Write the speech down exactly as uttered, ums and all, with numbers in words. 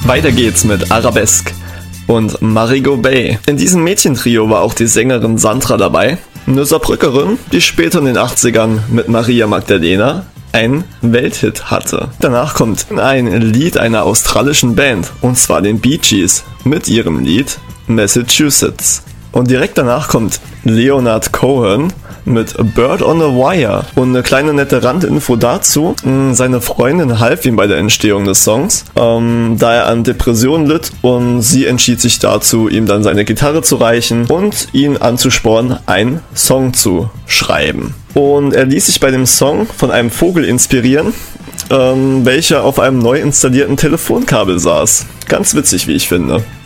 Weiter geht's mit Arabesque und Marigot Bay. In diesem Mädchentrio war auch die Sängerin Sandra dabei, eine Saarbrückerin, die später in den achtzigern mit Maria Magdalena einen Welthit hatte. Danach kommt ein Lied einer australischen Band, und zwar den Bee Gees, mit ihrem Lied Massachusetts. Und direkt danach kommt Leonard Cohen mit A Bird on a Wire. Und eine kleine nette Randinfo dazu: Seine Freundin half ihm bei der Entstehung des Songs, ähm, da er an Depressionen litt, und sie entschied sich dazu, ihm dann seine Gitarre zu reichen und ihn anzuspornen, einen Song zu schreiben. Und er ließ sich bei dem Song von einem Vogel inspirieren, ähm, welcher auf einem neu installierten Telefonkabel saß. Ganz witzig, wie ich finde.